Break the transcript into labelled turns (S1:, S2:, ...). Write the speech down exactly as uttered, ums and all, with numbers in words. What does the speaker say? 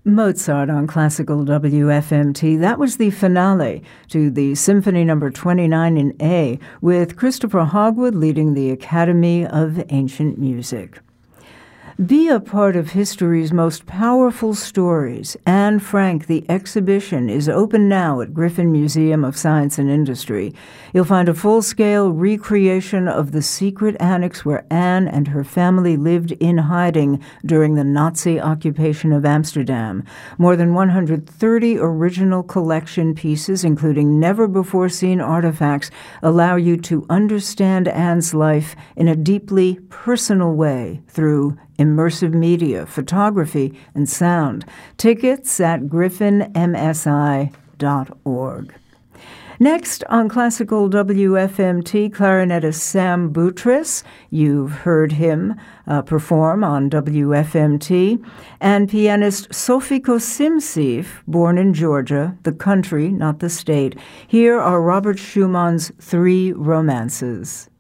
S1: Mozart on Classical W F M T. That was the finale to the Symphony Number twenty-nine in A, with Christopher Hogwood leading the Academy of Ancient Music. Be a part of history's most powerful stories. Anne Frank, the exhibition, is open now at Griffin Museum of Science and Industry. You'll find a full-scale recreation of the secret annex where Anne and her family lived in hiding during the Nazi occupation of Amsterdam. More than one hundred thirty original collection pieces, including never-before-seen artifacts, allow you to understand Anne's life in a deeply personal way through immersive media, photography, and sound. Tickets at griffin m s i dot org. Next on Classical W F M T, clarinetist Sam Boutrous. You've heard him uh, perform on W F M T. And pianist Sophie Kosimtsev, born in Georgia, the country, not the state. Here are Robert Schumann's Three Romances.